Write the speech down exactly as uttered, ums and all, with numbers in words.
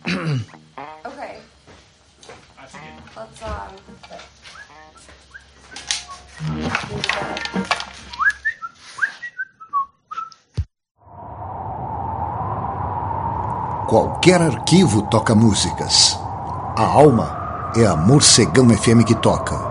Okay. Let's, um... do that. Qualquer arquivo toca músicas. A alma é a Morcegão F M que toca.